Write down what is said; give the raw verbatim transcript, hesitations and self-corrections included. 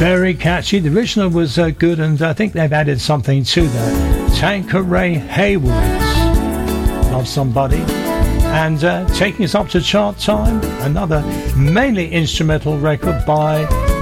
Very catchy. The original was uh, good, and I think they've added something to that. Tanqueray Hayward, Love Somebody. And uh, taking us up to chart time, another mainly instrumental record by